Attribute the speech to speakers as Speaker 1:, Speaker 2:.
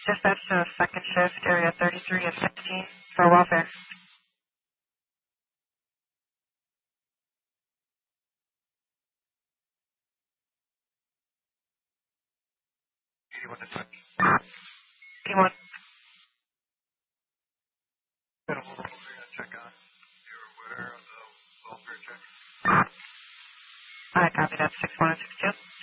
Speaker 1: Dispatch to second shift, area 33 and 15 for welfare. Anyone?
Speaker 2: Check on. You're aware of the welfare check?
Speaker 1: I copy that, 6162.